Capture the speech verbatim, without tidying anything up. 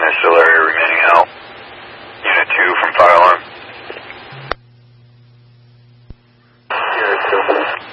still area remaining out. Unit two from fire alarm. Unit two.